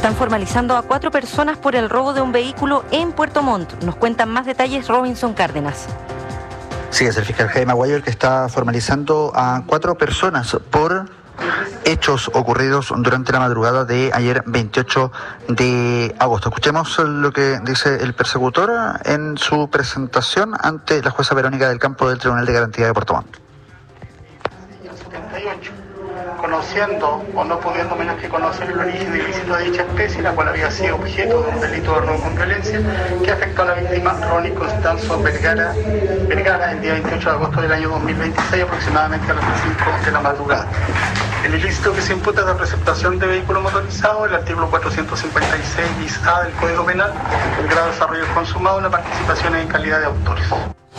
Están formalizando a 4 personas por el robo de un vehículo en Puerto Montt. Nos cuentan más detalles Robinson Cárdenas. Sí, es el fiscal Jaime Aguayo el que está formalizando a 4 personas por hechos ocurridos durante la madrugada de ayer 28 de agosto. Escuchemos lo que dice el persecutor en su presentación ante la jueza Verónica del Campo del Tribunal de Garantía de Puerto Montt. Conociendo o no pudiendo menos que conocer el origen ilícito de dicha especie, la cual había sido objeto de un delito de robo con violencia que afectó a la víctima Ronnie Constanzo Vergara el día 28 de agosto del año 2026, aproximadamente a las 5 de la madrugada. El ilícito que se imputa es la receptación de vehículo motorizado, el artículo 456 bis A del Código Penal, el grado de desarrollo consumado, la participación en calidad de autores.